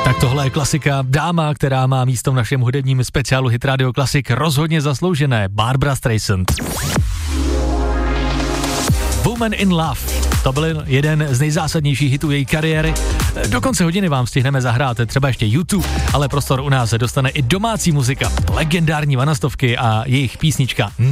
Tak tohle je klasika, dáma, která má místo v našem hudebním speciálu Hit Radio Classic, rozhodně zasloužené, Barbra Streisand. Woman in Love, to byl jeden z nejzásadnějších hitů její kariéry. Do konce hodiny vám stihneme zahrát třeba ještě YouTube, ale prostor u nás dostane i domácí muzika, legendární vanastovky a jejich písnička